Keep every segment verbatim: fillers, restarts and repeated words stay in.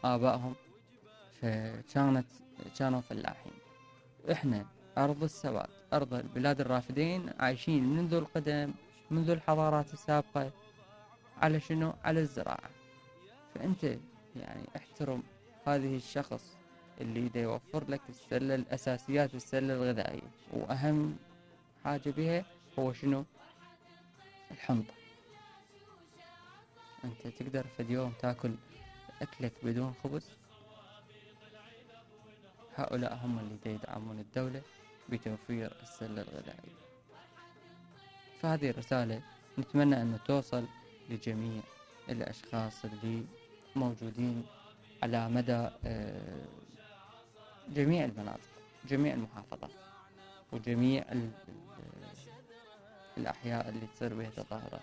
آبائهم فكانت كانوا فلاحين. إحنا أرض السواد، أرض البلاد الرافدين، عايشين منذ القدم، منذ الحضارات السابقة على شنو؟ على الزراعة. فأنت يعني احترم هذه الشخص اللي دا يوفر لك السلة الأساسيات، السلة الغذائية، وأهم حاجة بها هو شنو؟ الحنطة. أنت تقدر في اليوم تاكل أكلك بدون خبز؟ هؤلاء هم اللي دا يدعمون الدولة بتوفير السلة الغذائية. فهذه الرسالة نتمنى أن توصل لجميع الأشخاص اللي موجودين على مدى جميع المناطق، جميع المحافظات، وجميع الأحياء اللي تصير بها تظاهرات.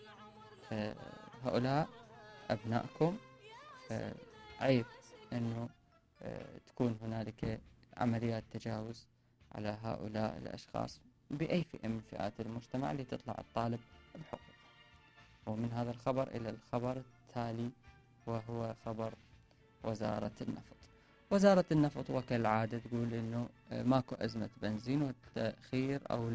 فهؤلاء أبنائكم، فعيب أنه تكون هنالك عمليات تجاوز على هؤلاء الأشخاص بأي فئة من فئات المجتمع اللي تطلع الطالب بحقوق. ومن هذا الخبر إلى الخبر التالي، وهو خبر وزارة النفط. وزارة النفط وكالعادة تقول إنه ماكو أزمة بنزين، والتأخير أو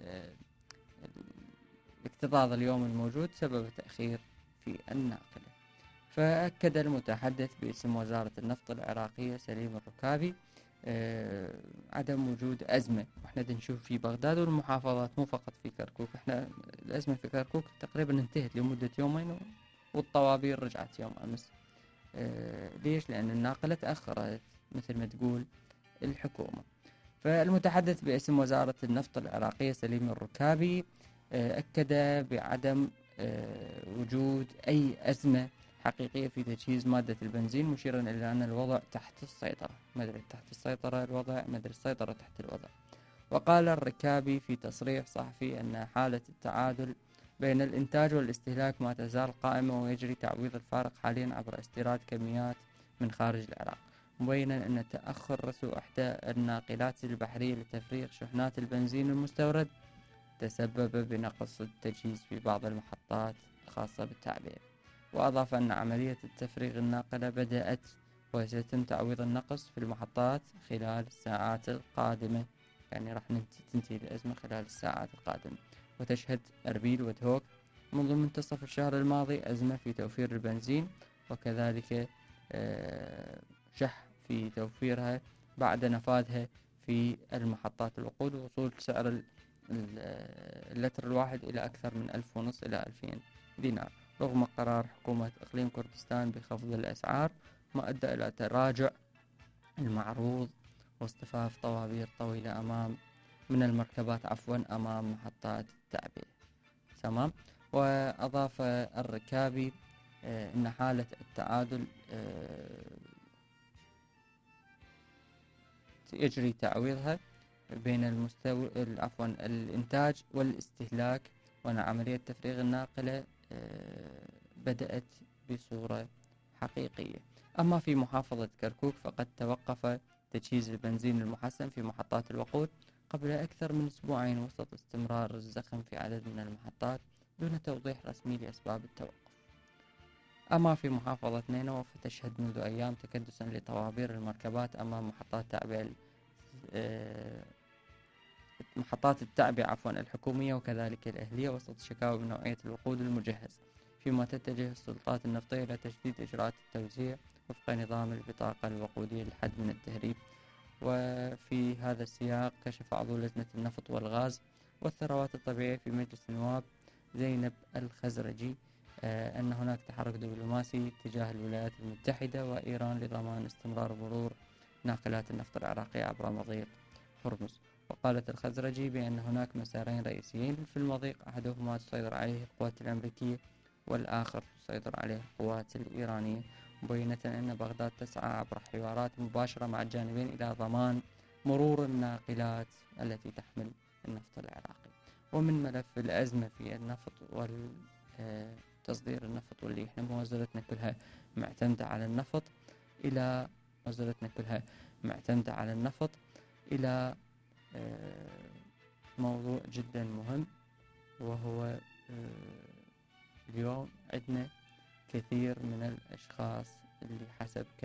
الاكتظاظ اليوم الموجود سبب تأخير في الناقلة. فأكد المتحدث باسم وزارة النفط العراقية سليم الركابي أه عدم وجود أزمة. وإحنا نشوف في بغداد والمحافظات، مو فقط في كركوك. إحنا الأزمة في كركوك تقريبا انتهت لمدة يومين، والطوابير رجعت يوم أمس. أه ليش؟ لأن الناقلة تأخرت مثل ما تقول الحكومة. فالمتحدث باسم وزارة النفط العراقية سليم الركابي أه أكد بعدم أه وجود أي أزمة حقيقية في تجهيز مادة البنزين، مشيرا إلى أن الوضع تحت السيطرة. مدري تحت السيطرة الوضع، مدري السيطرة تحت الوضع. وقال الركابي في تصريح صحفي أن حالة التعادل بين الإنتاج والاستهلاك ما تزال قائمة، ويجري تعويض الفارق حاليا عبر استيراد كميات من خارج العراق، مبينا أن تأخر رسو إحدى الناقلات البحرية لتفريغ شحنات البنزين المستورد تسبب بنقص التجهيز في بعض المحطات الخاصة بالتعبئة. وأضاف أن عملية التفريغ الناقلة بدأت، وسيتم تعويض النقص في المحطات خلال الساعات القادمة. يعني راح تنتهي الأزمة خلال الساعات القادمة. وتشهد أربيل ودهوك منذ منتصف الشهر الماضي أزمة في توفير البنزين، وكذلك شح في توفيرها بعد نفاذها في المحطات الوقود، ووصول سعر اللتر الواحد إلى أكثر من ألف ونص إلى ألفين دينار، رغم قرار حكومة إقليم كردستان بخفض الأسعار، ما أدى إلى تراجع المعروض واصطفاف طوابير طويلة أمام من المركبات عفوا أمام محطات التعبئة. تمام. وأضاف الركابي آه أن حالة التعادل آه يجري تعويضها بين المستوى عفوا الإنتاج والاستهلاك، وأن عملية تفريغ الناقلة آه بدأت بصورة حقيقية. أما في محافظة كركوك فقد توقف تجهيز البنزين المحسن في محطات الوقود قبل أكثر من أسبوعين، وسط استمرار الزخم في عدد من المحطات دون توضيح رسمي لأسباب التوقف. أما في محافظة نينوى فتشهد منذ أيام تكدسا لطوابير المركبات أمام محطات تعبئة محطات التعبئة عفوا الحكومية وكذلك الأهلية، وسط شكاوى بنوعية الوقود المجهز، فيما تتجه السلطات النفطية إلى تشديد إجراءات التوزيع وفق نظام البطاقة الوقودية للحد من التهريب. وفي هذا السياق كشف عضو لجنة النفط والغاز والثروات الطبيعية في مجلس النواب زينب الخزرجي آه أن هناك تحرك دبلوماسي تجاه الولايات المتحدة وإيران لضمان استمرار مرور ناقلات النفط العراقية عبر مضيق هرمز. وقالت الخزرجي بأن هناك مسارين رئيسيين في المضيق، أحدهما تسيطر عليه القوات الأمريكية والآخر تسيطر عليه القوات الإيرانية، مبينة أن بغداد تسعى عبر حوارات مباشرة مع الجانبين إلى ضمان مرور الناقلات التي تحمل النفط العراقي. ومن ملف الأزمة في النفط والتصدير النفط، واللي إحنا موازنتنا كلها معتمدة على النفط، إلى موازنتنا كلها معتمدة على النفط إلى موضوع جدا مهم، وهو اليوم عندنا كثير من الأشخاص اللي حسب